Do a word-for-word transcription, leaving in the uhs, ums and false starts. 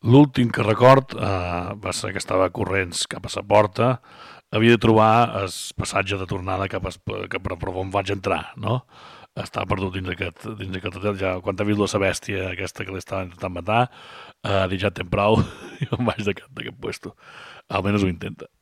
L'últim que record eh, va ser que estava corrents cap a sa porta, havia de trobar el passatge de tornada cap, a, cap a per on vaig entrar, no? Estava perdut dins aquest, dins aquest hotel, ja quan t'ha vist la bèstia aquesta que l'estava intentant matar, eh, ha dit ja tem prou i me'n vaig d'aquest d'aquest puesto. Almenys ho intenta.